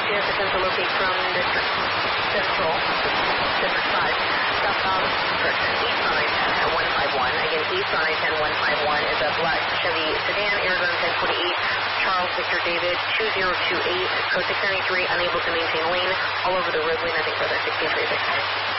you have to attempt to locate from District Central, District 5, southbound, correction, east on I-10 at 151. Again, east on I-10, 151 is a black Chevy sedan, Arizona 1028, Charles Victor David, 2028, code 693, unable to maintain lane, all over the roadway, nothing further, 1636.